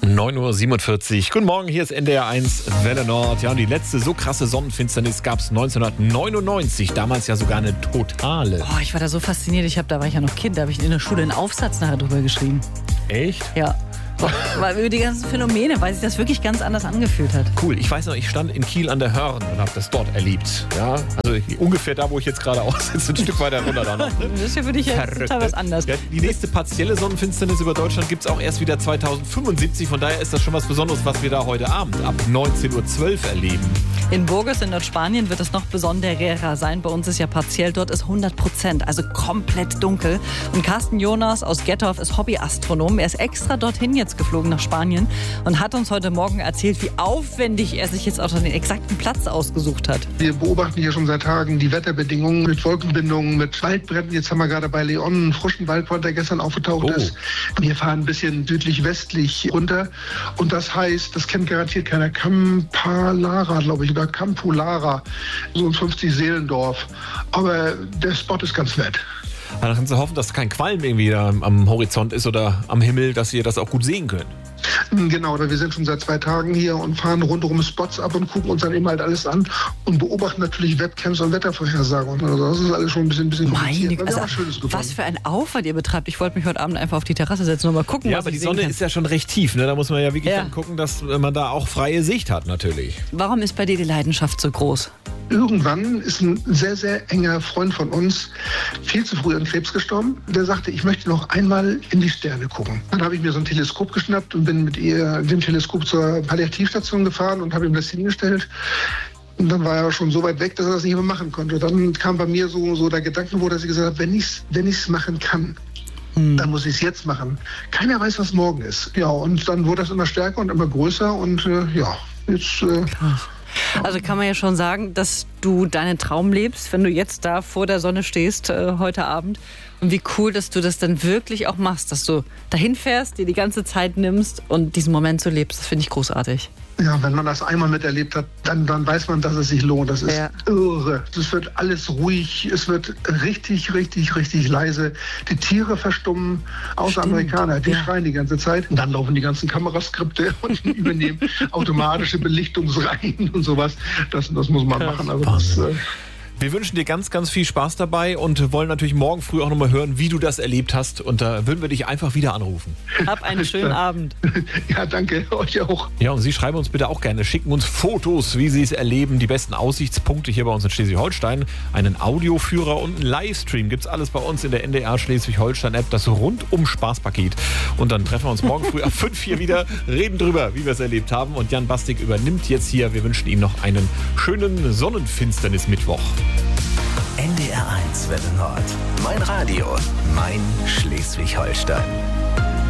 9:47 Uhr. Guten Morgen, hier ist NDR 1 Welle Nord. Ja, und die letzte so krasse Sonnenfinsternis gab es 1999. Damals ja sogar eine totale. Oh, ich war da so fasziniert. Da war ich ja noch Kind. Da habe ich in der Schule einen Aufsatz nachher drüber geschrieben. Echt? Ja. Weil über die ganzen Phänomene, weil sich das wirklich ganz anders angefühlt hat. Cool. Ich weiß noch, ich stand in Kiel an der Hörn und habe das dort erlebt. Ja, also ungefähr da, wo ich jetzt gerade aussitze, ein Stück weiter runter da noch. Das ist ja für dich ja total was anderes. Ja, die nächste partielle Sonnenfinsternis über Deutschland gibt es auch erst wieder 2075. Von daher ist das schon was Besonderes, was wir da heute Abend ab 19:12 Uhr erleben. In Burgos in Nordspanien wird es noch besonderer sein. Bei uns ist ja partiell, dort ist 100%, also komplett dunkel. Und Carsten Jonas aus Gettorf ist Hobbyastronom. Er ist extra dorthin jetzt geflogen nach Spanien und hat uns heute Morgen erzählt, wie aufwendig er sich jetzt auch den exakten Platz ausgesucht hat. Wir beobachten hier schon seit Tagen die Wetterbedingungen mit Wolkenbindungen, mit Waldbränden. Jetzt haben wir gerade bei Leon einen frischen Waldbrand, der gestern aufgetaucht ist. Wir fahren ein bisschen südlich-westlich runter und das heißt, das kennt garantiert keiner, Campalara, glaube ich, oder Campolara, so ein 50-Seelendorf. Aber der Spot ist ganz nett. Dann kannst du hoffen, dass kein Qualm irgendwie da am Horizont ist oder am Himmel, dass ihr das auch gut sehen könnt. Genau, wir sind schon seit 2 Tagen hier und fahren rundherum Spots ab und gucken uns dann eben halt alles an und beobachten natürlich Webcams und Wettervorhersagen. Also das ist alles schon ein bisschen kompliziert. Also, was für ein Aufwand ihr betreibt. Ich wollte mich heute Abend einfach auf die Terrasse setzen und mal gucken, ja, was aber ich die Sonne kann. ist ja schon recht tief, ne? Da muss man ja wirklich dann gucken, dass man da auch freie Sicht hat natürlich. Warum ist bei dir die Leidenschaft so groß? Irgendwann ist ein sehr, sehr enger Freund von uns viel zu früh an Krebs gestorben. Der sagte, ich möchte noch einmal in die Sterne gucken. Dann habe ich mir so ein Teleskop geschnappt und bin mit dem Teleskop zur Palliativstation gefahren und habe ihm das hingestellt. Und dann war er schon so weit weg, dass er das nicht mehr machen konnte. Dann kam bei mir so der Gedanke, dass ich gesagt habe, wenn ich's machen kann, dann muss ich es jetzt machen. Keiner weiß, was morgen ist. Ja, und dann wurde das immer stärker und immer größer und jetzt... Also kann man ja schon sagen, dass du deinen Traum lebst, wenn du jetzt da vor der Sonne stehst heute Abend. Und wie cool, dass du das dann wirklich auch machst, dass du dahin fährst, dir die ganze Zeit nimmst und diesen Moment so lebst. Das finde ich großartig. Ja, wenn man das einmal miterlebt hat, dann weiß man, dass es sich lohnt. Das ist irre. Es wird alles ruhig, es wird richtig, richtig, richtig leise. Die Tiere verstummen, außer Amerikaner, die schreien die ganze Zeit. Und dann laufen die ganzen Kameraskripte und übernehmen automatische Belichtungsreihen und sowas. Das muss man machen. Also wir wünschen dir ganz, ganz viel Spaß dabei und wollen natürlich morgen früh auch nochmal hören, wie du das erlebt hast. Und da würden wir dich einfach wieder anrufen. Hab einen schönen Abend. Ja, danke. Euch auch. Ja, und Sie schreiben uns bitte auch gerne. Schicken uns Fotos, wie Sie es erleben. Die besten Aussichtspunkte hier bei uns in Schleswig-Holstein. Einen Audioführer und einen Livestream. Gibt's alles bei uns in der NDR Schleswig-Holstein-App. Das Rundum-Spaßpaket. Und dann treffen wir uns morgen früh ab 5 hier wieder. Reden drüber, wie wir es erlebt haben. Und Jan Bastik übernimmt jetzt hier. Wir wünschen ihm noch einen schönen Sonnenfinsternis-Mittwoch. NDR 1 Welle Nord. Mein Radio, mein Schleswig-Holstein.